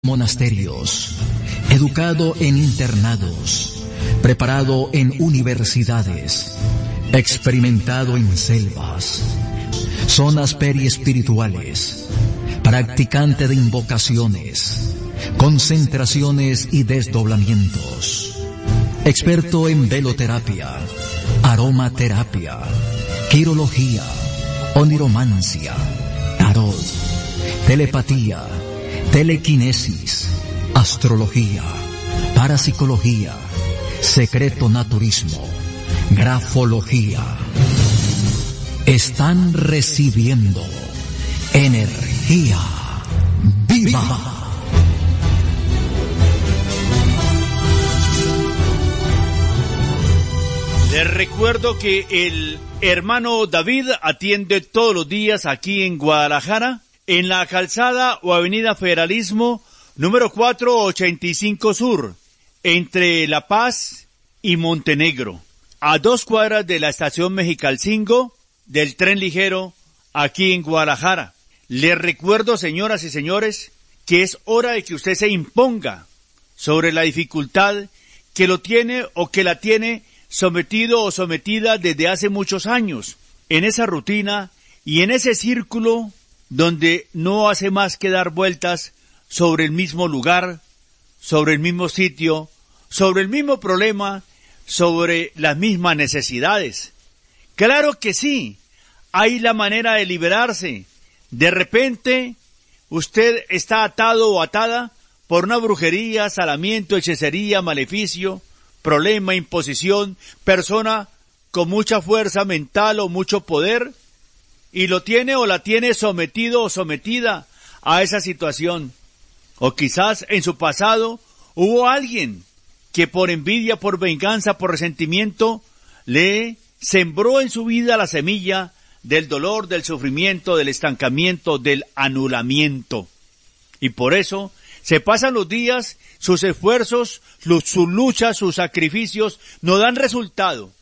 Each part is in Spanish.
monasterios, educado en internados, preparado en universidades, experimentado en selvas, zonas periespirituales, practicante de invocaciones, concentraciones y desdoblamientos, experto en veloterapia, aromaterapia, quirología, oniromancia, tarot, telepatía, telequinesis, astrología, parapsicología, secreto naturismo, grafología. Están recibiendo energía viva. Les recuerdo que el hermano David atiende todos los días aquí en Guadalajara, en la calzada o avenida Federalismo, número 485 Sur, entre La Paz y Montenegro, a 2 cuadras de la estación Mexicalcingo del tren ligero aquí en Guadalajara. Les recuerdo, señoras y señores, que es hora de que usted se imponga sobre la dificultad que lo tiene o que la tiene sometido o sometida desde hace muchos años, en esa rutina y en ese círculo donde no hace más que dar vueltas sobre el mismo lugar, sobre el mismo sitio, sobre el mismo problema, sobre las mismas necesidades. Claro que sí, hay la manera de liberarse. De repente, usted está atado o atada por una brujería, salamiento, hechicería, maleficio, problema, imposición, persona con mucha fuerza mental o mucho poder, y lo tiene o la tiene sometido o sometida a esa situación. O quizás en su pasado hubo alguien que por envidia, por venganza, por resentimiento, le sembró en su vida la semilla del dolor, del sufrimiento, del estancamiento, del anulamiento. Y por eso se pasan los días, sus esfuerzos, sus luchas, sus sacrificios no dan resultado.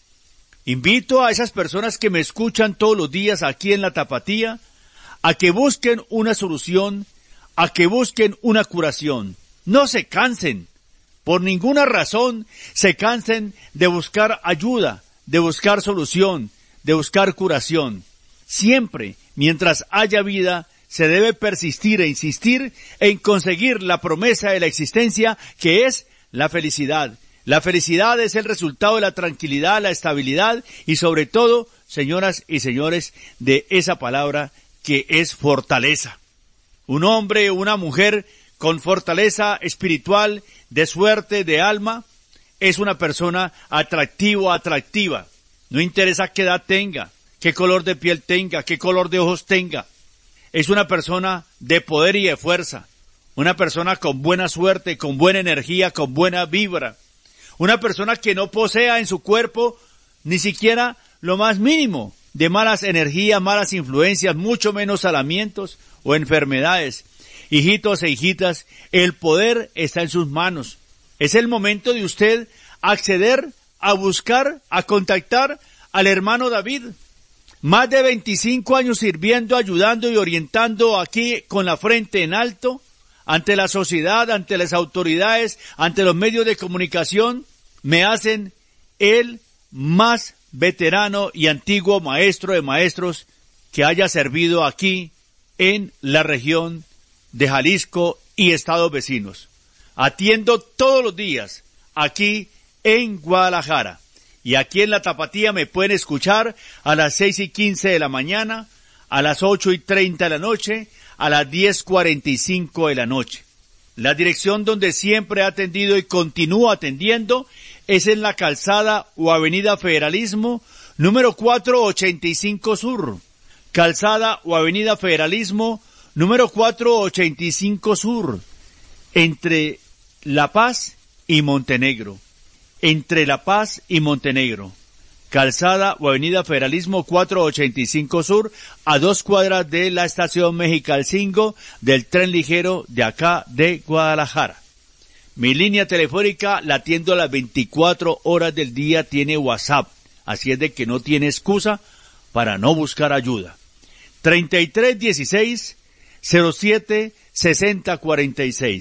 Invito a esas personas que me escuchan todos los días aquí en La Tapatía a que busquen una solución, a que busquen una curación. No se cansen, por ninguna razón se cansen de buscar ayuda, de buscar solución, de buscar curación. Siempre, mientras haya vida, se debe persistir e insistir en conseguir la promesa de la existencia, que es la felicidad. La felicidad es el resultado de la tranquilidad, la estabilidad y sobre todo, señoras y señores, de esa palabra que es fortaleza. Un hombre o una mujer con fortaleza espiritual, de suerte, de alma, es una persona atractivo, atractiva. No interesa qué edad tenga, qué color de piel tenga, qué color de ojos tenga. Es una persona de poder y de fuerza. Una persona con buena suerte, con buena energía, con buena vibra. Una persona que no posea en su cuerpo ni siquiera lo más mínimo de malas energías, malas influencias, mucho menos salamientos o enfermedades. Hijitos e hijitas, el poder está en sus manos. Es el momento de usted acceder a buscar, a contactar al hermano David. Más de 25 años sirviendo, ayudando y orientando aquí con la frente en alto, ante la sociedad, ante las autoridades, ante los medios de comunicación, me hacen el más veterano y antiguo maestro de maestros que haya servido aquí en la región de Jalisco y estados vecinos. Atiendo todos los días aquí en Guadalajara. Y aquí en La Tapatía me pueden escuchar a las 6:15 de la mañana, a las 8:30 de la noche, a las 10:45 de la noche. La dirección donde siempre he atendido y continúo atendiendo es en la calzada o avenida Federalismo, número 485 Sur. Calzada o avenida Federalismo, número 485 Sur, entre La Paz y Montenegro. Entre La Paz y Montenegro. Calzada o avenida Federalismo 485 Sur, a 2 cuadras de la estación Mexicalcingo del tren ligero de acá de Guadalajara. Mi línea telefónica la atiendo a las 24 horas del día, tiene WhatsApp, así es de que no tiene excusa para no buscar ayuda. 3316 07 6046.